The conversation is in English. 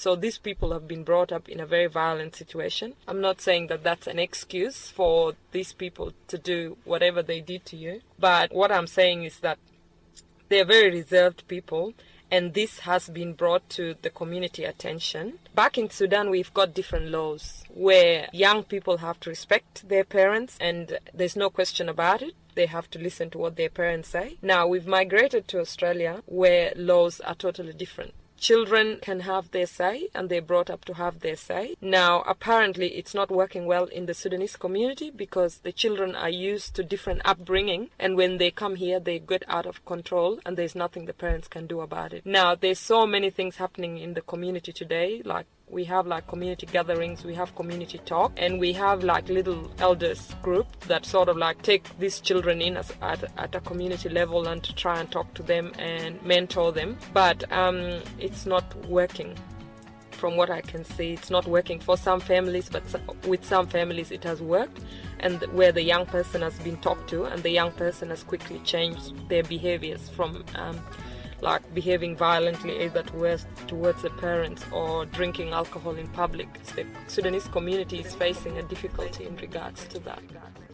So these people have been brought up in a very violent situation. I'm not saying that that's an excuse for these people to do whatever they did to you, but what I'm saying is that they're very reserved people, and this has been brought to the community attention. Back in Sudan, we've got different laws where young people have to respect their parents, and there's no question about it. They have to listen to what their parents say. Now, we've migrated to Australia where laws are totally different. Children can have their say, and they're brought up to have their say. Now, apparently, it's not working well in the Sudanese community because the children are used to different upbringing, and when they come here, they get out of control, and there's nothing the parents can do about it. Now, there's so many things happening in the community today, like we have like community gatherings, we have community talk, and we have like little elders group that sort of like take these children in at a community level and to try and talk to them and mentor them. But it's not working. From what I can see, it's not working for some families, but with some families it has worked, and where the young person has been talked to and the young person has quickly changed their behaviors from like behaving violently either towards the parents or drinking alcohol in public. The Sudanese community is facing a difficulty in regards to that.